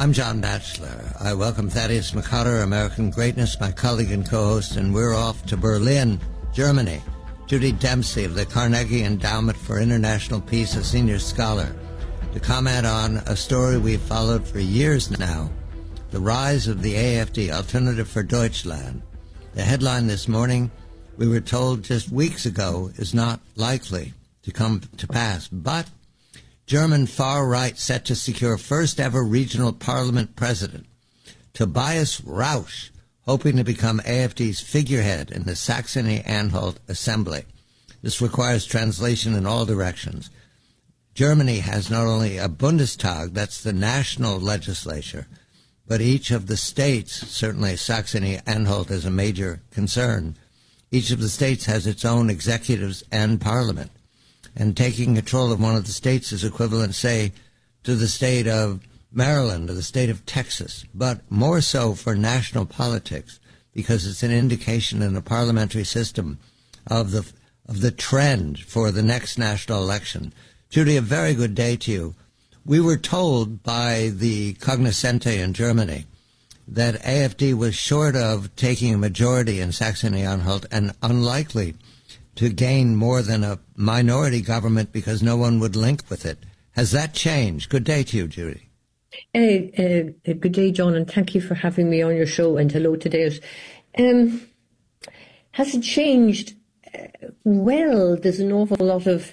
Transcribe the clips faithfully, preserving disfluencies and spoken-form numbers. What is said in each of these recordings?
I'm John Batchelor. I welcome Thaddeus McCotter, American Greatness, my colleague and co-host, and we're off to Berlin, Germany. Judy Dempsey of the Carnegie Endowment for International Peace, a senior scholar, to comment on a story we've followed for years now, the rise of the A F D, Alternative for Deutschland. The headline this morning, we were told just weeks ago, is not likely to come to pass, but German far right set to secure first ever regional parliament president. Tobias Rausch, hoping to become A F D's figurehead in the Saxony-Anhalt Assembly. This requires translation in all directions. Germany has not only a Bundestag, that's the national legislature, but each of the states, certainly Saxony-Anhalt is a major concern, each of the states has its own executives and parliament. And taking control of one of the states is equivalent, say, to the state of Maryland or the state of Texas, but more so for national politics, because it's an indication in a parliamentary system of the of the trend for the next national election. Judy, a very good day to you. We were told by the cognoscente in Germany that A F D was short of taking a majority in Saxony-Anhalt and unlikely to gain more than a minority government because no one would link with it. Has that changed? Good day to you, Judy. Uh, uh, good day, John, and thank you for having me on your show, and hello to Dave. Um, has it changed? Uh, well, there's an awful lot of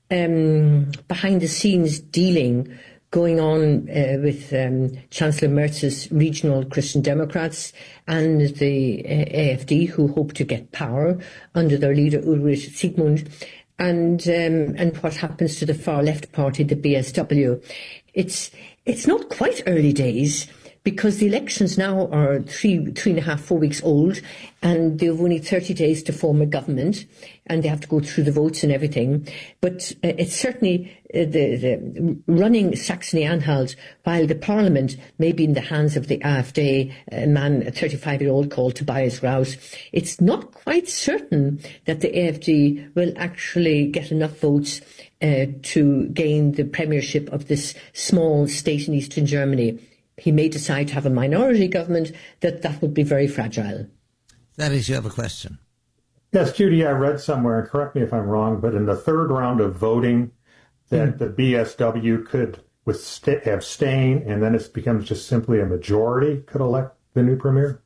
um, behind-the-scenes dealing going on uh, with um, Chancellor Merz's regional Christian Democrats and the uh, A F D, who hope to get power under their leader Ulrich Siegmund, and um, and what happens to the far left party, the B S W. It's it's not quite early days, because the elections now are three, three and a half, four weeks old, and they have only thirty days to form a government, and they have to go through the votes and everything. But uh, it's certainly uh, the, the running Saxony-Anhalt, while the parliament may be in the hands of the A F D, a man, a thirty-five-year-old called Tobias Rausch, it's not quite certain that the A F D will actually get enough votes uh, to gain the premiership of this small state in eastern Germany. He may decide to have a minority government, that that would be very fragile. That is, you have a question. Yes, Judy, I read somewhere, and correct me if I'm wrong, but in the third round of voting, that mm. the B S W could withst- abstain, and then it becomes just simply a majority could elect the new premier?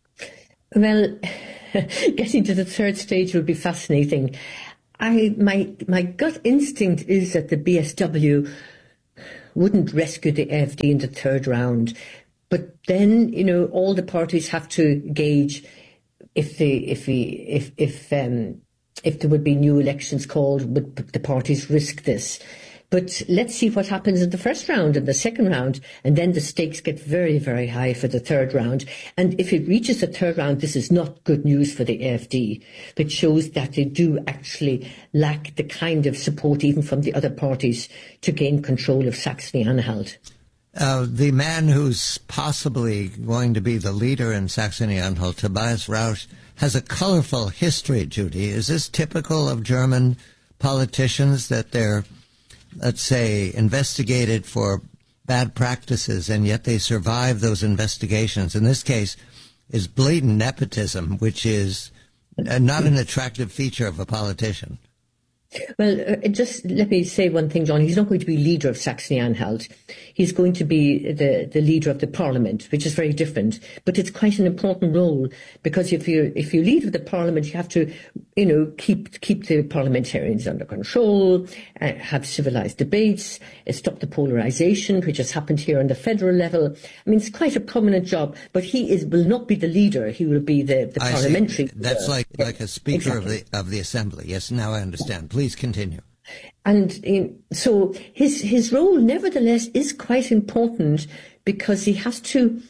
Well, getting to the third stage would be fascinating. I my my gut instinct is that the B S W wouldn't rescue the A F D in the third round. But then, you know, all the parties have to gauge if the if we if if um if there would be new elections called, would the parties risk this? But let's see what happens in the first round and the second round, and then the stakes get very, very high for the third round. And if it reaches the third round, this is not good news for the A F D. It shows that they do actually lack the kind of support even from the other parties to gain control of Saxony-Anhalt. Uh, the man who's possibly going to be the leader in Saxony-Anhalt, Tobias Rausch, has a colorful history, Judy. Is this typical of German politicians, that they're, let's say, investigated for bad practices, and yet they survive those investigations? In this case, is blatant nepotism, which is uh, not an attractive feature of a politician. Well, uh, just let me say one thing, John. He's not going to be leader of Saxony-Anhalt. He's going to be the, the leader of the parliament, which is very different. But it's quite an important role, because if you if you lead with the parliament, you have to, you know, keep keep the parliamentarians under control, uh, have civilized debates, uh, stop the polarization, which has happened here on the federal level. I mean, it's quite a prominent job. But he is will not be the leader. He will be the, the parliamentary. See. That's like like a speaker exactly. of the of the assembly. Yes, now I understand. Please. Please continue. And in, so his his role, nevertheless, is quite important, because he has to.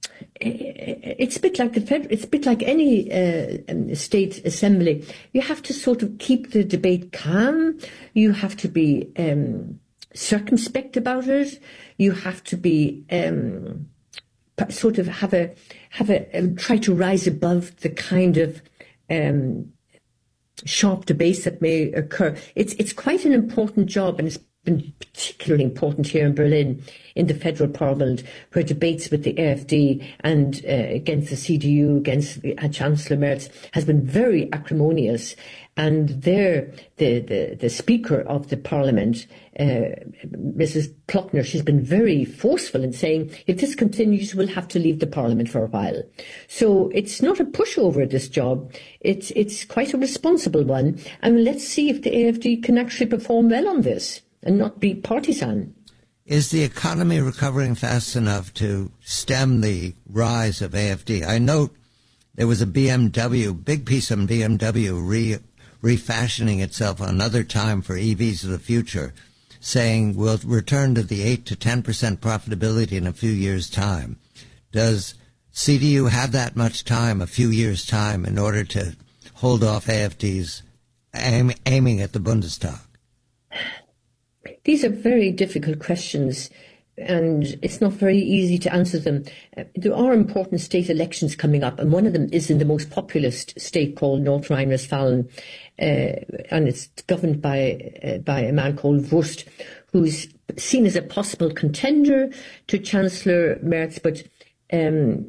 It's a bit like the federal, it's a bit like any uh, state assembly. You have to sort of keep the debate calm. You have to be um, circumspect about it. You have to be um, sort of have a have a um, try to rise above the kind of Um, sharp debates that may occur. It's it's quite an important job, and it's been particularly important here in Berlin, in the federal parliament, where debates with the A F D and uh, against the C D U, against the, uh, Chancellor Merz, has been very acrimonious. And there, the, the, the Speaker of the Parliament, uh, Missus Pluckner, she's been very forceful in saying, if this continues, we'll have to leave the Parliament for a while. So it's not a pushover, this job. It's, it's quite a responsible one. And let's see if the A F D can actually perform well on this and not be partisan. Is the economy recovering fast enough to stem the rise of A F D? I note there was a B M W, big piece of B M W re refashioning itself another time for E Vs of the future, saying we'll return to the eight to ten percent profitability in a few years' time. Does C D U have that much time, a few years' time, in order to hold off A F Ds aim, aiming at the Bundestag? These are very difficult questions, and it's not very easy to answer them. Uh, there are important state elections coming up, and one of them is in the most populist state called North Rhine-Westphalia, uh, and it's governed by uh, by a man called Wurst, who's seen as a possible contender to Chancellor Merz, but um,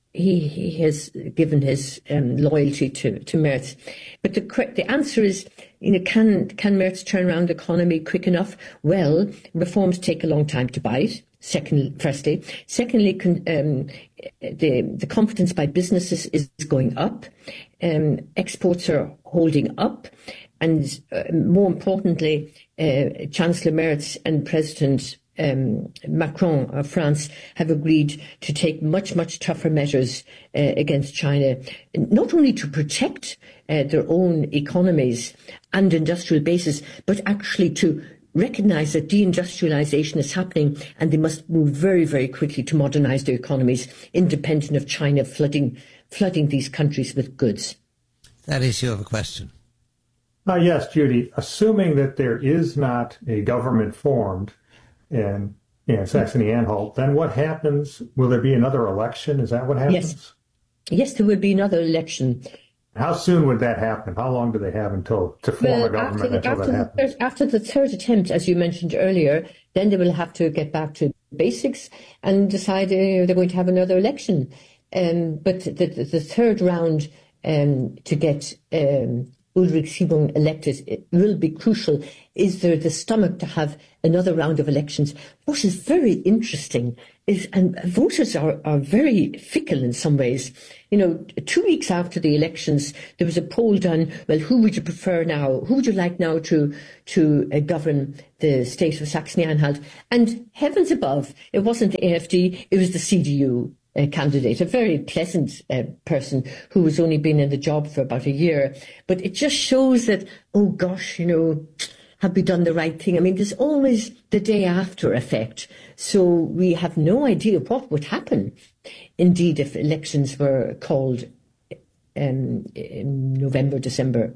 he he has given his um, loyalty to to Merz. But the the answer is, you know, can can Merz turn around the economy quick enough? Well, reforms take a long time to bite. Second, firstly, secondly, con, um, the the confidence by businesses is going up. Um, exports are holding up, and uh, more importantly, uh, Chancellor Merz and President Um, Macron of France have agreed to take much, much tougher measures uh, against China, not only to protect uh, their own economies and industrial bases, but actually to recognise that deindustrialisation is happening, and they must move very, very quickly to modernise their economies, independent of China flooding flooding these countries with goods. That is, you have a question. Uh, yes, Judy. Assuming that there is not a government formed in, in Saxony-Anhalt, then what happens? Will there be another election? Is that what happens? Yes. Yes, there will be another election. How soon would that happen? How long do they have until to form well, a government after the, until after that happens? The third, after the third attempt, as you mentioned earlier, then they will have to get back to basics and decide uh, they're going to have another election. Um, but the, the, the third round um, to get um, Ulrich Siebung elected, it will be crucial. Is there the stomach to have another round of elections? What is very interesting is, and voters are, are very fickle in some ways. You know, two weeks after the elections, there was a poll done, well, who would you prefer now? Who would you like now to, to uh, govern the state of Saxony-Anhalt? And heavens above, it wasn't the A F D, it was the C D U. A candidate, a very pleasant uh, person who has only been in the job for about a year. But it just shows that, oh gosh, you know, have we done the right thing? I mean, there's always the day after effect. So we have no idea what would happen, indeed, if elections were called um, in November, December.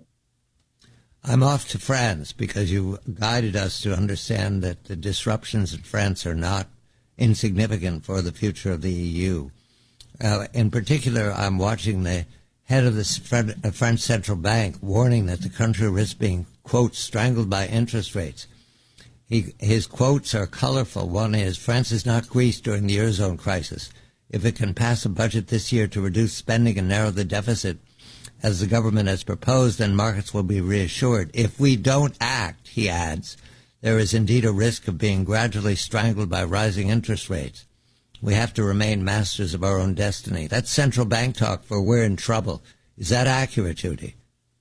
I'm off to France because you guided us to understand that the disruptions in France are not insignificant for the future of the E U. Uh, in particular, I'm watching the head of the French Central Bank warning that the country risks being, quote, strangled by interest rates. He, his quotes are colorful. One is, France is not Greece during the Eurozone crisis. If it can pass a budget this year to reduce spending and narrow the deficit, as the government has proposed, then markets will be reassured. If we don't act, he adds, there is indeed a risk of being gradually strangled by rising interest rates. We have to remain masters of our own destiny. That's central bank talk for we're in trouble. Is that accurate, Judy?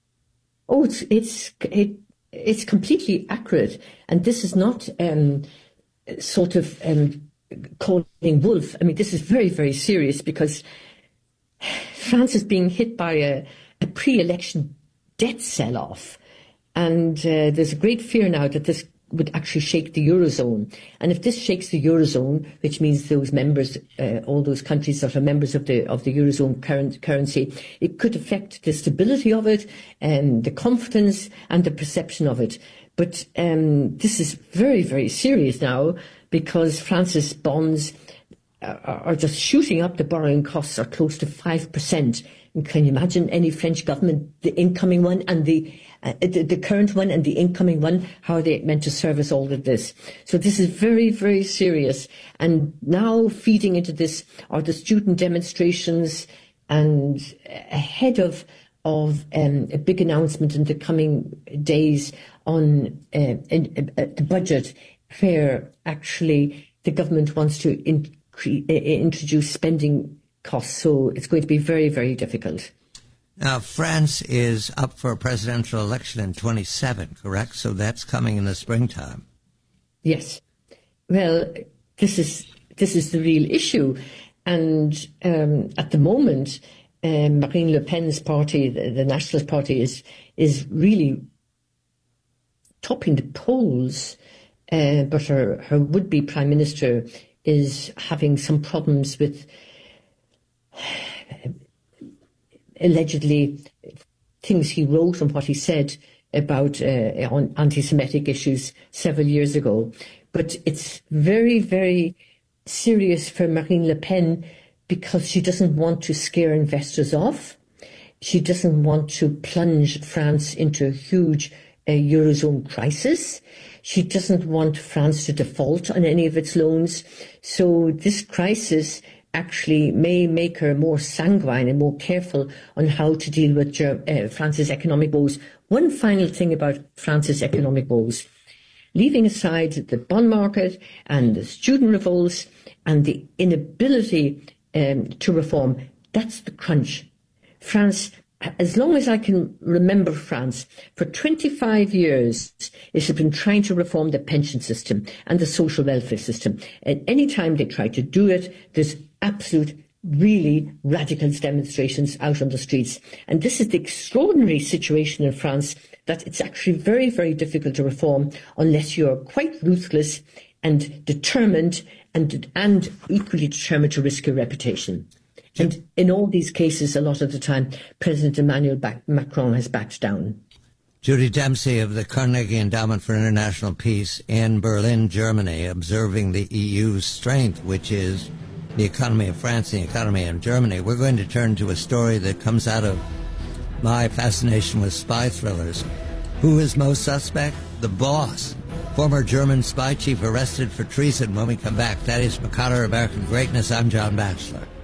Oh, it's it's it, it's completely accurate. And this is not um, sort of um, calling wolf. I mean, this is very, very serious because France is being hit by a, a pre-election debt sell-off. And uh, there's a great fear now that this would actually shake the Eurozone. And if this shakes the Eurozone, which means those members, uh, all those countries that are members of the of the Eurozone current currency, it could affect the stability of it and the confidence and the perception of it. But um, this is very, very serious now because France's bonds are, are just shooting up. The borrowing costs are close to five percent And can you imagine any French government, the incoming one and the, uh, the the current one and the incoming one, how are they meant to service all of this? So this is very, very serious. And now feeding into this are the student demonstrations, and ahead of of um, a big announcement in the coming days on uh, in, uh, the budget, where actually the government wants to incre- uh, introduce spending costs. So it's going to be very, very difficult. Now, France is up for a presidential election in twenty-seven, correct? So that's coming in the springtime. Yes. Well, this is this is the real issue. And um, at the moment, um, Marine Le Pen's party, the, the Nationalist Party, is is really topping the polls. Uh, but her, her would-be Prime Minister is having some problems with allegedly things he wrote and what he said about uh, on anti-Semitic issues several years ago. But it's very, very serious for Marine Le Pen because she doesn't want to scare investors off. She doesn't want to plunge France into a huge uh, Eurozone crisis. She doesn't want France to default on any of its loans. So this crisis actually may make her more sanguine and more careful on how to deal with Ger- uh, France's economic woes. One final thing about France's economic woes. Leaving aside the bond market and the student revolts and the inability um, to reform, that's the crunch. France, as long as I can remember France, for twenty-five years, it has been trying to reform the pension system and the social welfare system. And any time they try to do it, there's absolute, really radical demonstrations out on the streets. And this is the extraordinary situation in France, that it's actually very, very difficult to reform unless you're quite ruthless and determined and, and equally determined to risk your reputation. And in all these cases, a lot of the time, President Emmanuel Macron has backed down. Judy Dempsey of the Carnegie Endowment for International Peace in Berlin, Germany, observing the E U's strength, which is the economy of France and the economy of Germany. We're going to turn to a story that comes out of my fascination with spy thrillers. Who is most suspect? The boss. Former German spy chief arrested for treason. When we come back, Thaddeus McCotter, American Greatness. I'm John Batchelor.